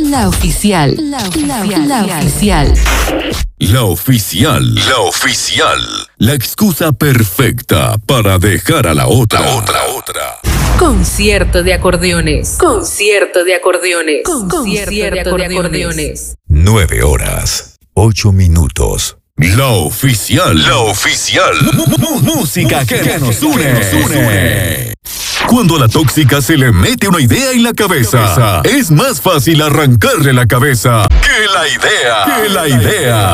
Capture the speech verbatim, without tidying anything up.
la oficial. La oficial. La oficial. La oficial. La oficial. La excusa perfecta para dejar a la otra. La otra, otra. Concierto de acordeones. Concierto de acordeones. Concierto de acordeones. Nueve horas, ocho minutos. La oficial. La oficial. Música que, que nos une. Nos une. Cuando a la tóxica se le mete una idea en la cabeza, es más fácil arrancarle la cabeza que la idea. Que la idea.